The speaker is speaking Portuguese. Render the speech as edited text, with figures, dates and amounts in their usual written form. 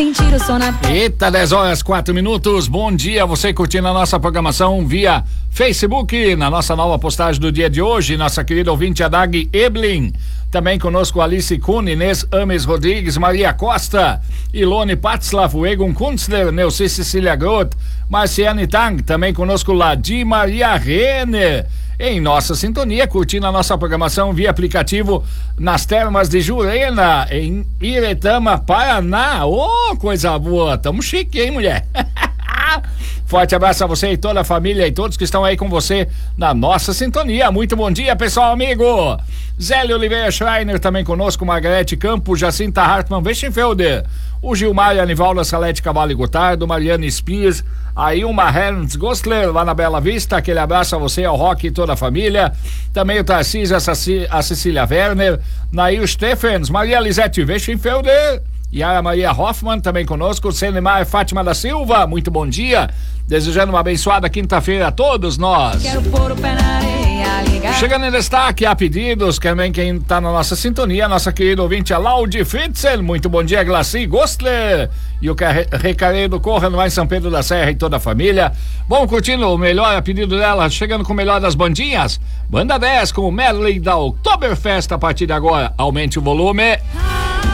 Sentir o som na... Eita, 10h04. Bom dia, você curtindo a nossa programação via Facebook, na nossa nova postagem do dia de hoje, nossa querida ouvinte Adag Eblin. Também conosco Alice Kuhn, Inês Ames Rodrigues, Maria Costa, Ilone Patzlaff, Egon Kunstler, Neuci Cecília Groth, Marciane Tang, também conosco Ladi Maria Renner. Em nossa sintonia, curtindo a nossa programação via aplicativo nas Termas de Jurema, em Iretama, Paraná. Ô, coisa boa, tamo chique, hein, mulher? Forte abraço a você e toda a família e todos que estão aí com você na nossa sintonia. Muito bom dia, pessoal, amigo. Zélio Oliveira Schreiner também conosco, Margarete Campos, Jacinta Hartmann Weschenfelder, o Gilmar Anivaldo Salete Cavalli Gotardo, Mariana Spies, a Ilma Herns Gostler lá na Bela Vista. Aquele abraço a você, ao Rock e toda a família. Também o Tarcísio, a Cecília Werner, Nair Stephens, Maria Lisete Weschenfelder, Yara Maria Hoffmann também conosco, Senemar Fátima da Silva, muito bom dia, desejando uma abençoada quinta-feira a todos nós. Quero pôr o pé na areia, ligar. Chegando em destaque, há pedidos, também quem está na nossa sintonia, nossa querida ouvinte, a Laudi Fritzen, muito bom dia, Glaci Gostler, e o Recaredo Corra no mais São Pedro da Serra e toda a família. Bom, curtindo o melhor, a pedido dela, chegando com o melhor das bandinhas, Banda 10 com o medley da Oktoberfest a partir de agora, aumente o volume.